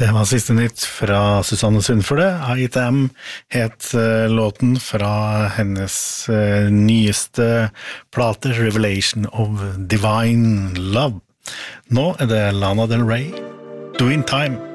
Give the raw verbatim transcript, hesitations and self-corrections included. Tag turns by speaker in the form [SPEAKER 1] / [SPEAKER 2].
[SPEAKER 1] Det var siste nytt fra Susanne Sundfør. I Am het uh, låten fra hennes uh, nyeste plate Revelation of Divine Love. Nå er det Lana Del Rey, Doing Time.